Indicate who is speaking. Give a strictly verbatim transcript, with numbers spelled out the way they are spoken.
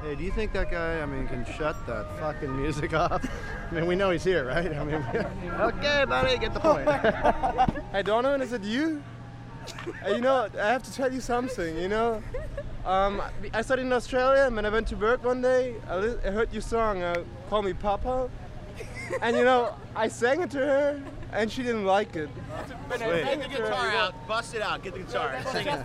Speaker 1: Hey, do you think that guy, I mean, can shut that fucking music off? I mean, we know he's here, right? I mean, okay, buddy, get the point.
Speaker 2: Hey, Donovan, is it you? Uh, you know, I have to tell you something, you know? Um, I studied in Australia, and when I went to work one day, I, li- I heard your song, uh, Call Me Papa. And, you know, I sang it to her, and she didn't like it.
Speaker 3: Get the guitar out. Bust it out. Get the guitar. Sing it.